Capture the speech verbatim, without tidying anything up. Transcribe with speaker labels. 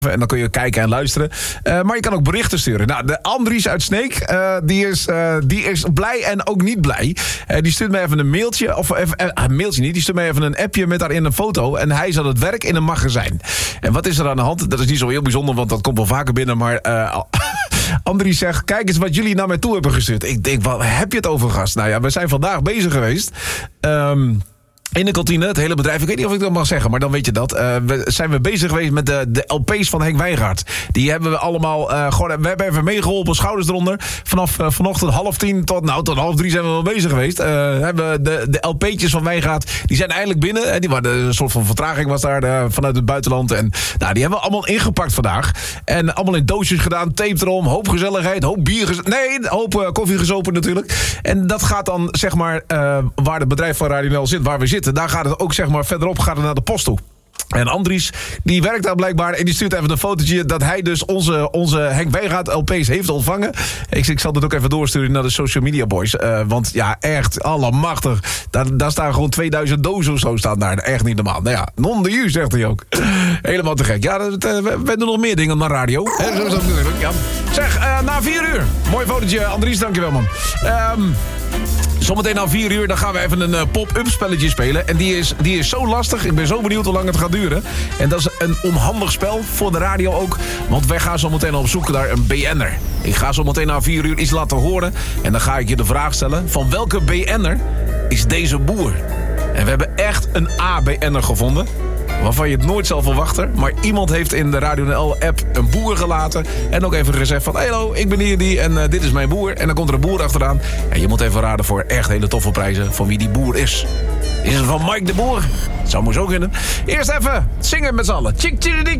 Speaker 1: En dan kun je kijken en luisteren. Uh, maar je kan ook berichten sturen. Nou, de Andries uit Sneek, uh, die, is, uh, die is blij en ook niet blij. Uh, die stuurt mij even een mailtje. Of even, uh, een mailtje niet. Die stuurt mij even een appje met daarin een foto. En hij is aan het werk in een magazijn. En wat is er aan de hand? Dat is niet zo heel bijzonder, want dat komt wel vaker binnen. Maar uh, Andries zegt, kijk eens wat jullie naar mij toe hebben gestuurd. Ik denk, wat heb je het over, gast? Nou ja, we zijn vandaag bezig geweest. Um, In de kantine, het hele bedrijf, ik weet niet of ik dat mag zeggen, maar dan weet je dat. Uh, we zijn we bezig geweest met de, de L P's van Henk Wijngaard. Die hebben we allemaal, uh, gewoon, we hebben even meegeholpen, schouders eronder. Vanaf uh, vanochtend half tien tot, nou, tot half drie zijn we wel bezig geweest. Uh, hebben de, de L P'tjes van Wijngaard, die zijn eindelijk binnen. En die waren een soort van vertraging was daar uh, vanuit het buitenland. En nou, die hebben we allemaal ingepakt vandaag. En allemaal in doosjes gedaan, tape erom, hoop gezelligheid, hoop bier gez- Nee, hoop uh, koffie gezopen natuurlijk. En dat gaat dan, zeg maar, uh, waar het bedrijf van Radio N L zit, waar we zitten. Daar gaat het ook, zeg maar, verderop gaat het naar de post toe. En Andries, die werkt daar blijkbaar en die stuurt even een fotootje dat hij dus onze, onze Henk Wijngaard L P's heeft ontvangen. Ik, ik zal dit ook even doorsturen naar de social media boys. Uh, want ja, echt, allemachtig. Daar, daar staan gewoon tweeduizend dozen of zo staan daar. Echt niet normaal. Nou ja, non de u, zegt hij ook. Helemaal te gek. Ja, dat, uh, we, we doen nog meer dingen dan radio. He, zo is dat natuurlijk, ja. Zeg, uh, na vier uur. Mooi fotootje, Andries, dankjewel man. Um, Zometeen na vier uur dan gaan we even een uh, pop-up spelletje spelen. En die is, die is zo lastig. Ik ben zo benieuwd hoe lang het gaat duren. En dat is een onhandig spel voor de radio ook. Want wij gaan zometeen op zoek naar een B N'er. Ik ga zometeen na vier uur iets laten horen. En dan ga ik je de vraag stellen. Van welke B N'er is deze boer? En we hebben echt een A B N'er gevonden. Waarvan je het nooit zal verwachten. Maar iemand heeft in de Radio N L-app een boer gelaten. En ook even gezegd van, hallo, ik ben hier die en uh, dit is mijn boer. En dan komt er een boer achteraan. En je moet even raden voor echt hele toffe prijzen van wie die boer is. Is het van Mike de Boer? Het zou mooi zo kunnen. Eerst even zingen met z'n allen. Tjik, tjik,